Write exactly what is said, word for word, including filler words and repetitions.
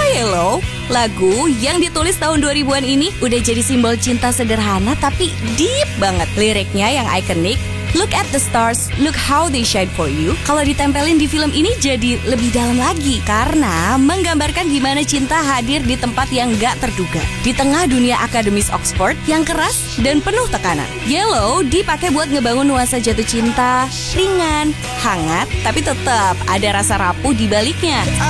Yellow, lagu yang ditulis tahun dua ribuan ini udah jadi simbol cinta sederhana tapi deep banget. Liriknya yang ikonik, look at the stars, look how they shine for you. Kalau ditempelin di film ini jadi lebih dalam lagi karena menggambarkan gimana cinta hadir di tempat yang gak terduga. Di tengah dunia akademis Oxford yang keras dan penuh tekanan. Yellow dipakai buat ngebangun nuansa jatuh cinta, ringan, hangat, tapi tetap ada rasa rapuh di baliknya.